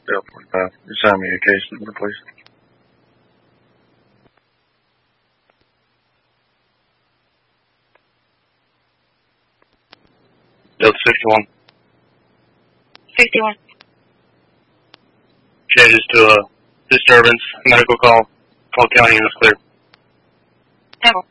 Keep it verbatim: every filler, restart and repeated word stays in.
Delta forty-five. Assign me a case number, please. Delta sixty-one. sixty-one. Changes to a disturbance. Medical call. Call county units clear. Temple.